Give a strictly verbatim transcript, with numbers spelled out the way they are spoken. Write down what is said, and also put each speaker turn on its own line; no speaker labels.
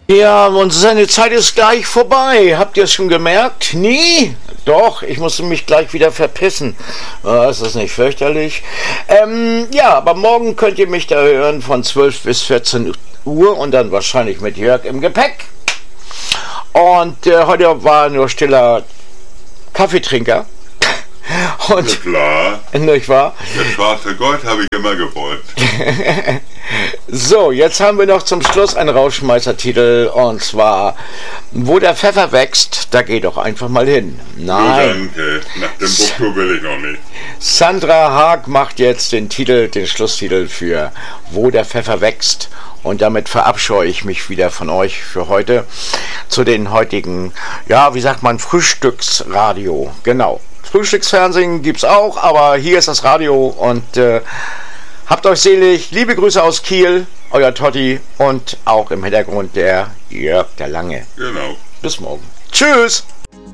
Ja, und seine Zeit ist gleich vorbei. Habt ihr es schon gemerkt? Nie? Doch, ich musste mich gleich wieder verpissen. Oh, ist das nicht fürchterlich? Ähm, ja, aber morgen könnt ihr mich da hören von zwölf bis vierzehn Uhr und dann wahrscheinlich mit Jörg im Gepäck. Und äh, heute war nur stiller Kaffeetrinker. Und,
ja klar.
Nicht wahr?
Der schwarze Gott habe ich immer gewollt.
So, jetzt haben wir noch zum Schluss einen Rausschmeißertitel und zwar Wo der Pfeffer wächst, da geh doch einfach mal hin. Nein.
So, danke. Nach dem Buchto will ich noch nicht.
Sandra Haag macht jetzt den Titel, den Schlusstitel für Wo der Pfeffer wächst und damit verabscheue ich mich wieder von euch für heute zu den heutigen, ja, wie sagt man, Frühstücksradio. Genau. Frühstücksfernsehen gibt's auch, aber hier ist das Radio und äh, habt euch selig. Liebe Grüße aus Kiel, euer Totti und auch im Hintergrund der Jörg der Lange.
Genau.
Bis morgen. Tschüss.